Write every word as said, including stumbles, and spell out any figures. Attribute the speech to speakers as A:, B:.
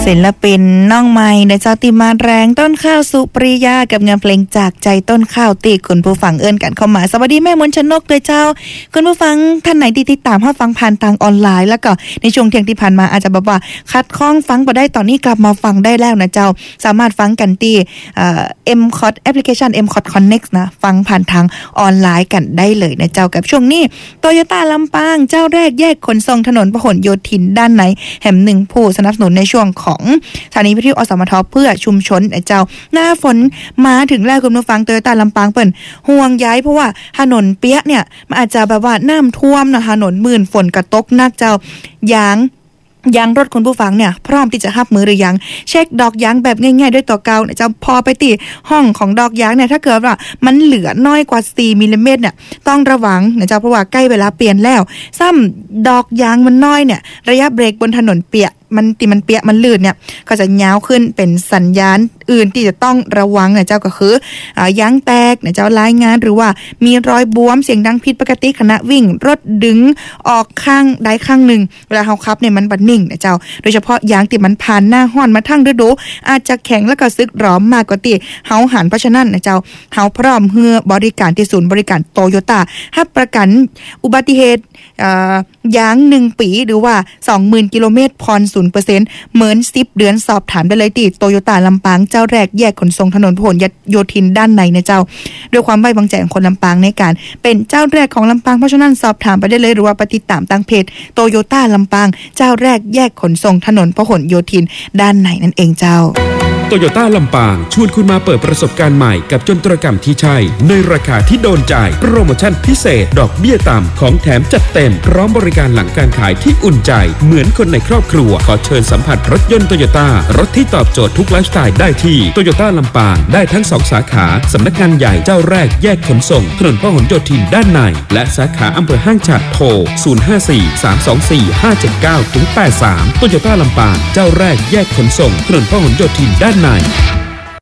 A: ศิลปินน้องใหม่ในเจ้าติมาแรงต้นข้าวสุปริยากับงานเพลงจากใจต้นข้าวตีคุณผู้ฟังเอิ้นกันเข้ามาสวัสดีแม่มนชนกด้วยเจ้าคุณผู้ฟังท่านไหนที่ติดตามรับฟังผ่านทางออนไลน์แล้วก็ในช่วงเที่ยงที่ผ่านมาอาจจะแบบว่าคัดข้องฟังบ่ได้ตอนนี้กลับมาฟังได้แล้วนะเจ้าสามารถฟังกันที่เอ่อ เอ็ม ซี โอ ที แอปพลิเคชัน เอ็ม ซี โอ ที Connect นะฟังผ่านทางออนไลน์กันได้เลยนะเจ้ากับช่วงนี้ Toyota ลำปางเจ้าแรกแยกขนส่งถนนพหลโยธินด้านในแห่งหนึ่งผู้สนับสนุนในช่วงของสถานีวิทยุอสมทเพื่อชุมชนเจ้าหน้าฝนมาถึงแล้วคุณผู้ฟัง Toyota ลำปางเปิ้นห่วงย้ายเพราะว่าถนนเปียกเนี่ยมันอาจจะแบบว่าน้ำท่วมนะถนนมื่นฝนกระตกหนักเจ้ายางยางรถคุณผู้ฟังเนี่ยพร้อมที่จะรับมือหรือยังเช็คดอกยางแบบง่ายๆด้วยตัวเก่าเนี่ยจะพอไปตีห้องของดอกยางเนี่ยถ้าเกิดว่ามันเหลือน้อยกว่าสี่มิลลิเมตรเนี่ยต้องระวังนะเจ้าเพราะว่าใกล้เวลาเปลี่ยนแล้วซ้ำดอกยางมันน้อยเนี่ยระยะเบรกบนถนนเปียกมันติมันเปียกมันลื่นเนี่ยก็จะยาวขึ้นเป็นสัญญาณอื่นที่จะต้องระวังนะเจ้าก็คืออ่ายางแตกนะเจ้ารายงานหรือว่ามีรอยบวมเสียงดังผิดปกติขณะวิ่งรถดึงออกข้างใดข้างหนึ่งเวลาเฮาขับเนี่ยมันบ่นิ่งนะเจ้าโดยเฉพาะยางที่มันผ่านหน้าห้อนมาทั้งฤดูอาจจะแข็งแล้วก็สึกหรอมมากกว่าที่เฮาหันเพราะฉะนั้นนะเจ้าเฮาพร้อมเฮือบริการที่ศูนย์บริการโตโยต้ารับประกันอุบัติเหตุอ่ายางหนึ่งปีหรือว่า สองหมื่น กิโลเมตรผ่อน ศูนย์เปอร์เซ็นต์ เหมือนสิบเดือนสอบถามได้เลยที่โตโยต้าลำปางเจ้าแรกแยกขนส่งถนนพหลโยธินด้านในนะเจ้าด้วยความไว้วางใจของคนลำปางในการเป็นเจ้าแรกของลำปางเพราะฉะนั้นสอบถามไปได้เลยหรือว่าไปติดตามทางเพจโตโยต้าลำปางเจ้าแรกแยกขนส่งถนนพหลโยธินด้านในนั่นเองเจ้า
B: โตโยต้าลำปางชวนคุณมาเปิดประสบการณ์ใหม่กับยนตรกรรมที่ใช่ในราคาที่โดนใจโปรโมชั่นพิเศษดอกเบี้ยต่ำของแถมจัดเต็มพร้อมบริการหลังการขายที่อุ่นใจเหมือนคนในครอบครัวขอเชิญสัมผัสรถยนต์โตโยต้ารถที่ตอบโจทย์ทุกไลฟ์สไตล์ได้ที่โตโยต้าลำปางได้ทั้งสองสาขาสำนักงานใหญ่เจ้าแรกแยกขนส่งถนนพหลโยธินด้านในและสาขาอำเภอห้างฉัตรโทรศูนย์ ห้า สี่ สาม สอง สี่ ห้า เจ็ด เก้า แปด สามโตโยต้าลำปางเจ้าแรกแยกขนส่งถนนพหลโยธินด้านใน